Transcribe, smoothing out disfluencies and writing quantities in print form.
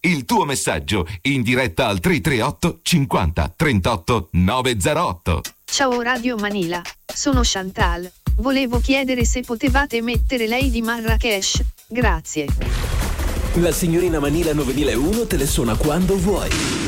il tuo messaggio in diretta al 338 50 38 908. Ciao Radio Manila, sono Chantal. Volevo chiedere se potevate mettere Lady Marrakesh. Grazie. La signorina Manila 9001 te le suona quando vuoi.